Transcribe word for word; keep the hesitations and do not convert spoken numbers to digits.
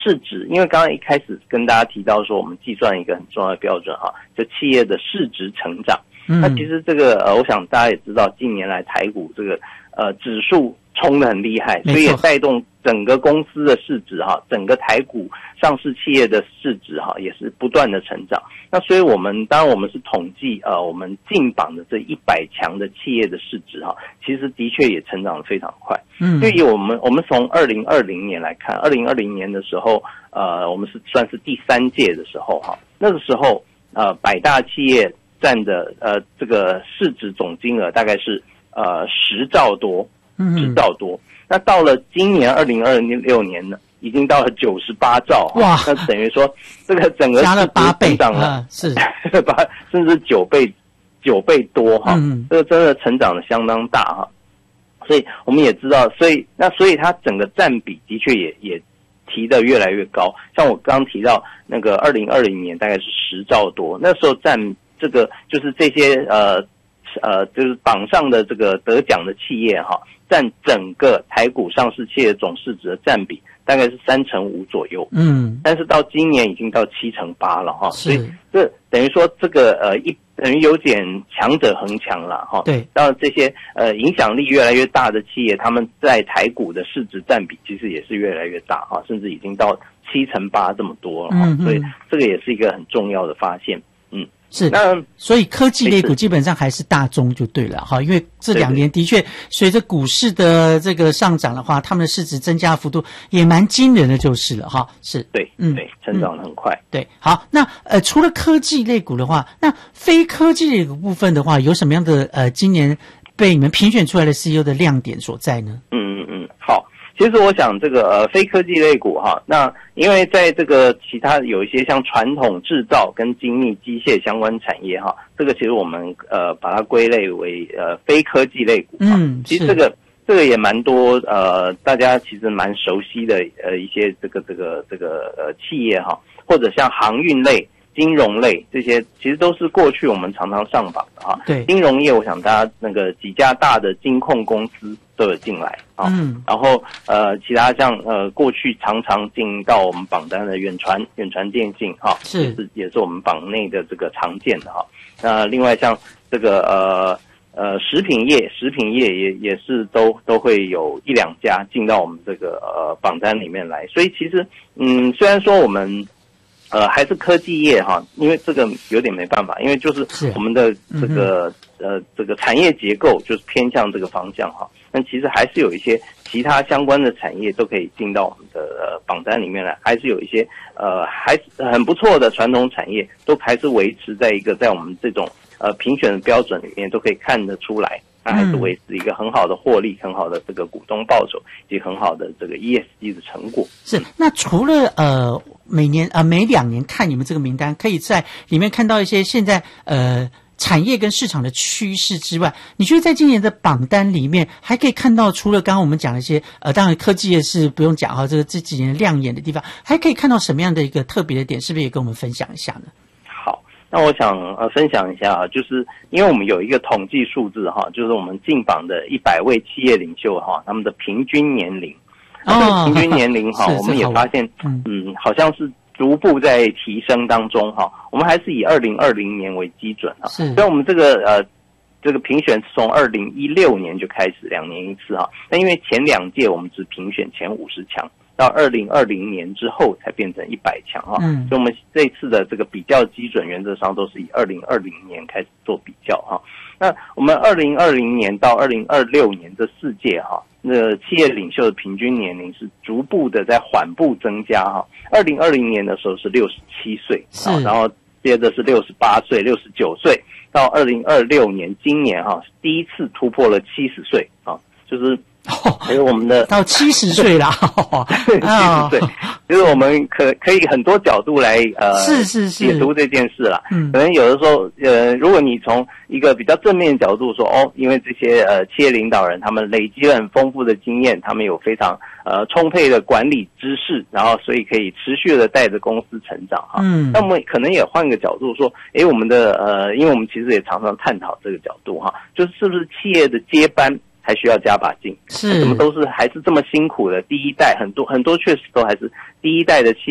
市值，因为刚刚一开始跟大家提到说，我们计算一个很重要的标准哈，就企业的市值成长。嗯、那其实这个呃，我想大家也知道，近年来台股这个呃指数冲得很厉害，所以也带动整个公司的市值哈，整个台股上市企业的市值哈也是不断的成长。那所以我们当然我们是统计呃我们进榜的这一百强的企业的市值哈，其实的确也成长得非常快。嗯，所以我们我们从二零二零年来看，二零二零年的时候，呃，我们是算是第三届的时候哈，那个时候呃百大企业占的呃这个市值总金额大概是呃十兆多。十兆多，那到了今年二零二六年呢，已经到了九十八兆，哇！那等于说这个整个加了八倍， 增长了、 啊、是八甚至九倍九倍多哈，嗯、这个真的成长的相当大哈。所以我们也知道，所以那所以它整个占比的确也也提得越来越高。像我刚刚提到那个二零二零年大概是十兆多，那时候占这个就是这些呃。呃，就是榜上的这个得奖的企业哈，占整个台股上市企业总市值的占比大概是三成五左右。嗯，但是到今年已经到七成八了哈，所以这等于说这个呃一等于有点强者恒强了哈。对，让这些呃影响力越来越大的企业，他们在台股的市值占比其实也是越来越大哈，甚至已经到七成八这么多了哈。嗯，所以这个也是一个很重要的发现。嗯。 是，那所以科技类股基本上还是大宗就对了哈，因为这两年的确随着股市的这个上涨的话，他们的市值增加幅度也蛮惊人的，就是了哈。是， 对，嗯，对，成长得很快。 嗯、对，好，那呃，除了科技类股的话，那非科技类股部分的话，有什么样的呃，今年被你们评选出来的 C E O 的亮点所在呢？ 嗯嗯嗯，好。其实我想这个呃非科技类股哈，那因为在这个其他有一些像传统制造跟精密机械相关产业哈，这个其实我们呃把它归类为呃非科技类股。嗯，其实这个这个也蛮多呃大家其实蛮熟悉的呃一些这个这个这个呃企业哈，或者像航运类、金融类这些，其实都是过去我们常常上榜的哈。对，金融业我想大家那个几家大的金控公司都有进来啊，嗯，然后呃，其他像呃过去常常进到我们榜单的远传、远传电信哈，是也是也是我们榜内的这个常见的哈。那另外像这个呃呃食品业，食品业也也是都都会有一两家进到我们这个呃榜单里面来。所以其实嗯，虽然说我们呃还是科技业哈，因为这个有点没办法，因为就是我们的这个、嗯、呃这个产业结构就是偏向这个方向哈。但其实还是有一些其他相关的产业都可以进到我们的呃榜单里面来，还是有一些呃还是很不错的传统产业都还是维持在一个在我们这种呃评选的标准里面都可以看得出来，它还是维持一个很好的获利、很好的这个股东报酬以及很好的这个 E S G 的成果。 是，那除了呃每年呃每两年看你们这个名单，可以在里面看到一些现在呃。产业跟市场的趋势之外，你觉得在今年的榜单里面还可以看到，除了刚刚我们讲的一些呃，当然科技业是不用讲哈，这个这几年亮眼的地方，还可以看到什么样的一个特别的点？是不是也跟我们分享一下呢？ 好，那我想呃分享一下啊，就是因为我们有一个统计数字哈，就是我们进榜的一百位企业领袖哈，他们的平均年龄，哦，平均年龄哈，我们也发现嗯, 嗯，好像是逐步在提升当中哈，我们还是以二零二零年为基准哈，所以我们这个呃这个评选是从二零一六年就开始，两年一次哈。那因为前两届我们只评选前五十强，到二零二零年之后才变成一百强哈。嗯，所以我们这次的这个比较基准原则上都是以二零二零年开始做比较哈。那我们二零二零年到二零二六年这四届哈，那企业领袖的平均年龄是逐步的在缓步增加哈。二零二零年的时候是六十七岁，然后接着是六十八岁、六十九岁，到二零二六年今年哈第一次突破了七十岁啊，就是还有我们的到七十岁啦， 七十岁，就是我们可可以很多角度来呃是是是解读这件事啦。嗯，可能有的时候呃，如果你从一个比较正面的角度说，哦，因为这些呃企业领导人他们累积了很丰富的经验，他们有非常呃充沛的管理知识，然后所以可以持续的带着公司成长哈。嗯，那我们可能也换个角度说，诶，我们的呃，因为我们其实也常常探讨这个角度哈，就是是不是企业的接班还需要加把劲。 是， 怎么都是还是这么辛苦的第一代，很多很多确实都还是第一代的企